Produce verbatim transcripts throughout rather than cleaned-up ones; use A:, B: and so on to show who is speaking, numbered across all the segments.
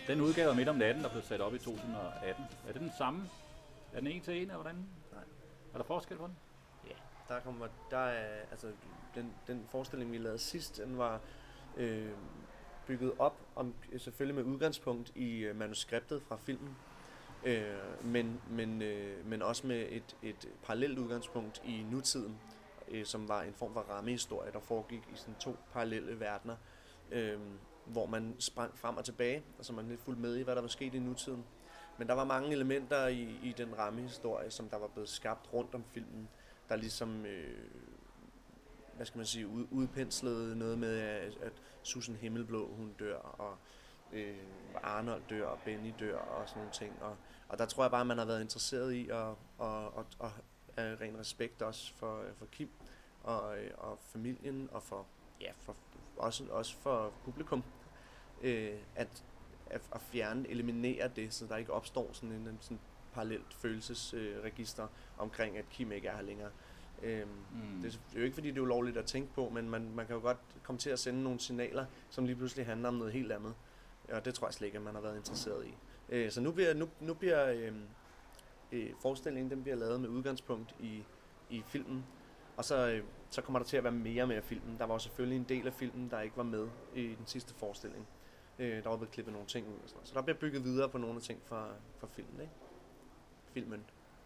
A: Den udgave af Midt om natten, der blev sat op i to tusind og atten, er det den samme? Er den en til en, eller hvordan?
B: Nej.
A: Er der forskel på den?
B: Ja, der kommer, der er, altså, den, den forestilling, vi lavede sidst, den var øh, bygget op, om, selvfølgelig med udgangspunkt i øh, manuskriptet fra filmen, øh, men, men, øh, men også med et, et parallelt udgangspunkt i nutiden, øh, som var en form for rammehistorie, der foregik i sådan to parallelle verdener, øh, hvor man sprang frem og tilbage, og så man lidt fuldt med i, hvad der var sket i nutiden. Men der var mange elementer i, i den rammehistorie, som der var blevet skabt rundt om filmen, der ligesom, øh, hvad skal man sige, ud, udpenslede noget med, at, at Susan Himmelblå, hun dør, og øh, Arnold dør, og Benny dør, og sådan nogle ting. Og, og der tror jeg bare, at man har været interesseret i, og, og, og, og af ren respekt også for, for Kim, og, og familien, og for, ja, for, også, også for publikum, øh, at, at, at fjerne, eliminere det, så der ikke opstår sådan en, en sådan parallelt følelsesregister øh, omkring, at Kim ikke er her længere. Øhm, mm. Det er jo ikke fordi det er ulovligt at tænke på, men man, man kan jo godt komme til at sende nogle signaler, som lige pludselig handler om noget helt andet. Og det tror jeg slet ikke, at man har været interesseret i. Øh, så nu bliver, nu, nu bliver øh, øh, forestillingen, den bliver lavet med udgangspunkt i, i filmen. Og så, øh, så kommer der til at være mere med af filmen. Der var selvfølgelig en del af filmen, der ikke var med i den sidste forestilling. Øh, der var blevet klippet nogle ting ud og sådan noget. Så der bliver bygget videre på nogle af ting fra, fra filmen, ikke? Filmen.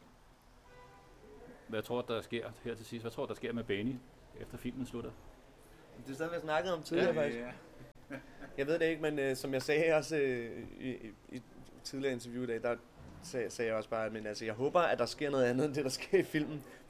A: Hvad tror du, der sker her til sidst? Hvad tror du, der sker med Benny, efter filmen slutter?
B: Det er sådan, vi har snakket om tidligere, ja, faktisk. Ja. Jeg ved det ikke, men øh, som jeg sagde også øh, i, i, i tidligere interview i dag, der sagde, sagde jeg også bare, at men, altså, jeg håber, at der sker noget andet end det, der sker i filmen.